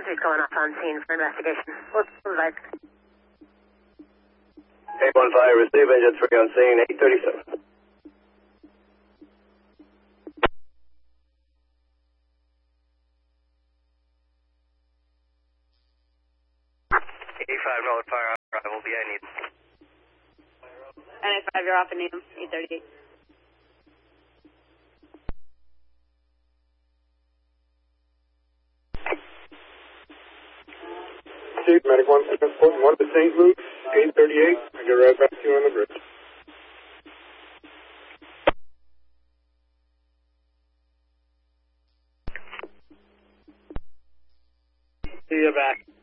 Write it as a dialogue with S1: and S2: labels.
S1: Spencer's going off on scene for investigation. What's the advice?
S2: 815, receive engine 3 on scene, 837.
S3: North Fire arrival, BI need.
S4: NA5, you're off in Needham, 838.
S5: Chief, Medic 1 to St. Luke's, 838. I'll get right back to you on the bridge. See you back.